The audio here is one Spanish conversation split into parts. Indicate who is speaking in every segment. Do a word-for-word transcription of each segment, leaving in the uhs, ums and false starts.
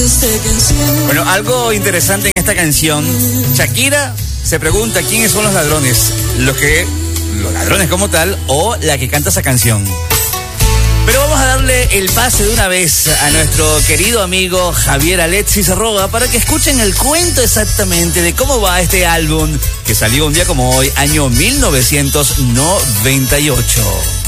Speaker 1: Bueno, algo interesante en esta canción, Shakira se pregunta quiénes son los ladrones, los que, los ladrones como tal, o la que canta esa canción. Pero vamos a darle el pase de una vez a nuestro querido amigo Javier Alexis Roa para que escuchen el cuento exactamente de cómo va este álbum que salió un día como hoy, año mil novecientos noventa y ocho.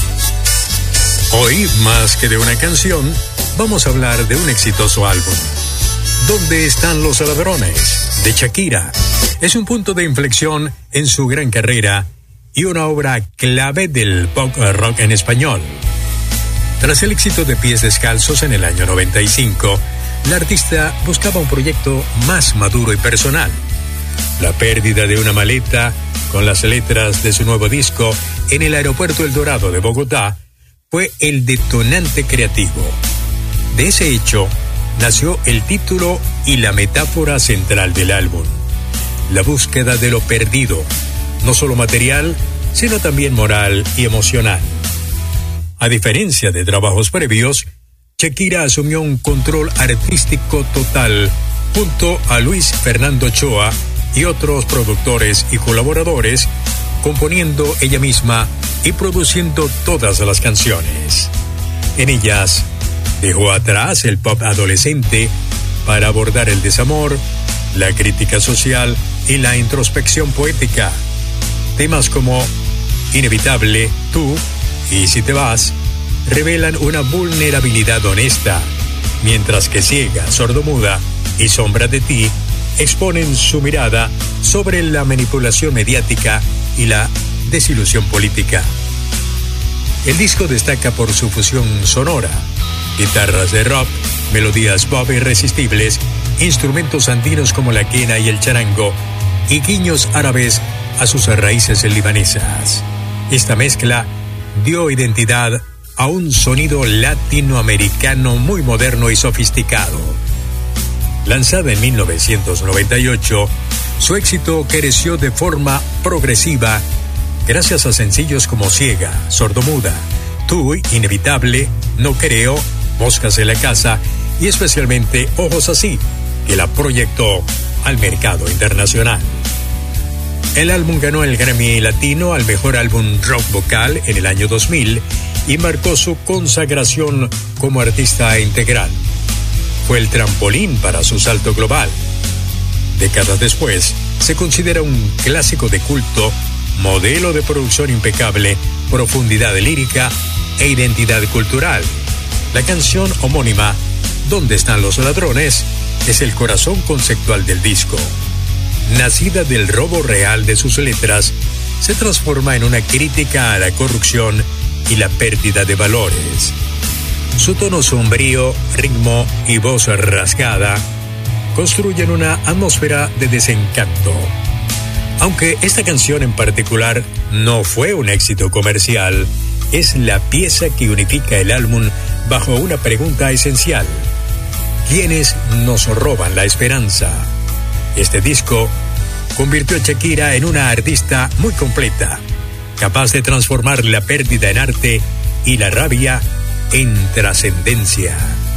Speaker 2: Hoy, más que de una canción, vamos a hablar de un exitoso álbum. ¿Dónde están los ladrones? De Shakira. Es un punto de inflexión en su gran carrera y una obra clave del pop rock en español. Tras el éxito de Pies Descalzos en el año noventa y cinco, la artista buscaba un proyecto más maduro y personal. La pérdida de una maleta con las letras de su nuevo disco en el aeropuerto El Dorado de Bogotá fue el detonante creativo. De ese hecho, nació el título y la metáfora central del álbum: la búsqueda de lo perdido, no solo material, sino también moral y emocional. A diferencia de trabajos previos, Shakira asumió un control artístico total junto a Luis Fernando Ochoa y otros productores y colaboradores, componiendo ella misma y produciendo todas las canciones. En ellas, dejó atrás el pop adolescente para abordar el desamor, la crítica social y la introspección poética. Temas como Inevitable, Tú y Si te vas revelan una vulnerabilidad honesta, mientras que Ciega, Sordomuda y Sombra de ti exponen su mirada sobre la manipulación mediática y la desilusión política. El disco destaca por su fusión sonora: guitarras de rock, melodías pop irresistibles, instrumentos andinos como la quena y el charango, y guiños árabes a sus raíces libanesas. Esta mezcla dio identidad a un sonido latinoamericano muy moderno y sofisticado. Lanzada en mil novecientos noventa y ocho, su éxito creció de forma progresiva gracias a sencillos como Ciega, Sordomuda, Tú, Inevitable, No Creo, Moscas en la Casa y especialmente Ojos Así, que la proyectó al mercado internacional. El álbum ganó el Grammy Latino al mejor álbum rock vocal en el año dos mil y marcó su consagración como artista integral. Fue el trampolín para su salto global. Décadas después, se considera un clásico de culto, modelo de producción impecable, profundidad lírica e identidad cultural. La canción homónima, ¿Dónde están los ladrones?, es el corazón conceptual del disco. Nacida del robo real de sus letras, se transforma en una crítica a la corrupción y la pérdida de valores. Su tono sombrío, ritmo y voz rasgada construyen una atmósfera de desencanto. Aunque esta canción en particular no fue un éxito comercial, es la pieza que unifica el álbum bajo una pregunta esencial: ¿quiénes nos roban la esperanza? Este disco convirtió a Shakira en una artista muy completa, capaz de transformar la pérdida en arte y la rabia en trascendencia.